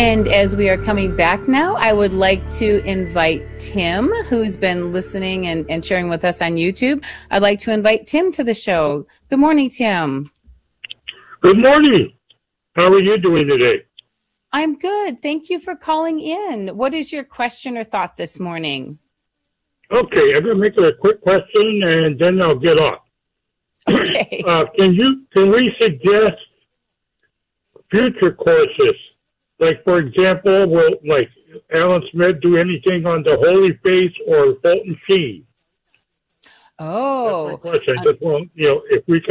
And as we are coming back now, I would like to invite Tim, who's been listening and sharing with us on YouTube. I'd like to invite Tim to the show. Good morning, Tim. Good morning. How are you doing today? I'm good. Thank you for calling in. What is your question or thought this morning? Okay, I'm going to make it a quick question and then I'll get off. Okay. Can we suggest future courses? Like, for example, will like Alan Smith do anything on the Holy Face or Fulton Sheen? Oh. That's my question. I just want, if we can